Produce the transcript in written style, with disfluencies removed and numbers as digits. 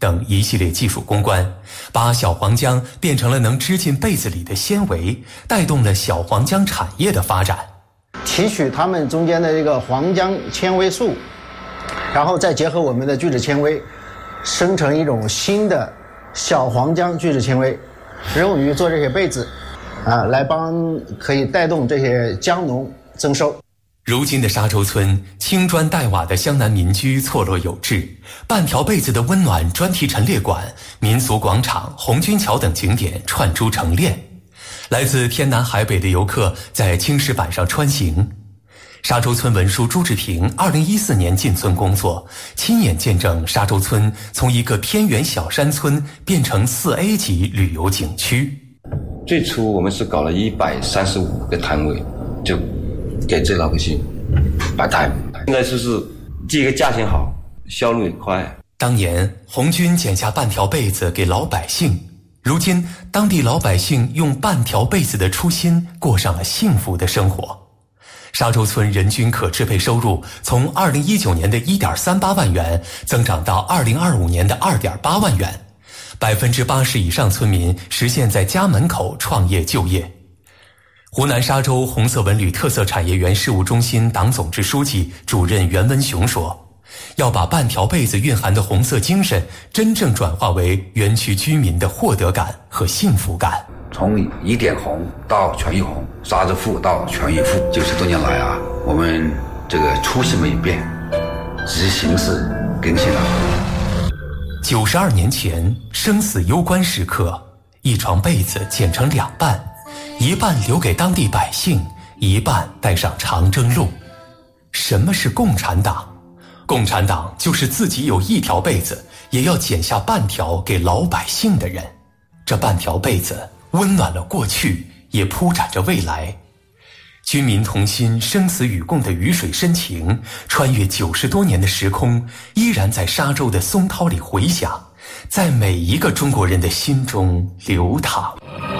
等一系列技术攻关，把小黄姜变成了能织进被子里的纤维，带动了小黄姜产业的发展。 提取它们中间的这个黄姜纤维素，然后再结合我们的聚酯纤维，生成一种新的小黄姜聚酯纤维，用于做这些被子，来可以带动这些姜农增收。 如今的沙洲村，青砖黛瓦的湘南民居错落有致，半条被子的温暖专题陈列馆、民俗广场、红军桥等景点串珠成链。来自天南海北的游客在青石板上穿行。沙洲村文书朱志平2014年进村工作，亲眼见证沙洲村从一个偏远小山村变成4A 级旅游景区。 最初我们是搞了135个摊位，就给这老百姓摆摊。现在就是第一个价钱好，销路也快。 当年红军剪下半条被子给老百姓，如今当地老百姓用半条被子的初心过上了幸福的生活。沙洲村人均可支配收入从2019年的1.38万元增长到2025年的2.8万元，80%以上村民实现在家门口创业就业。湖南沙洲红色文旅特色产业园事务中心党总支书记、主任袁文雄说，要把半条被子蕴含的红色精神真正转化为园区居民的获得感和幸福感。 从一点红到全域红，沙洲富到全域富，90多年来我们这个初心没变，只是形式更新了。 92年前，生死攸关时刻，一床被子剪成2半，一半留给当地百姓，一半带上长征路。什么是共产党？共产党就是自己有一条被子，也要剪下半条给老百姓的人。这半条被子温暖了过去，也铺展着未来。军民同心、生死与共的鱼水深情，穿越90多年的时空，依然在沙洲的松涛里回响，在每一个中国人的心中流淌。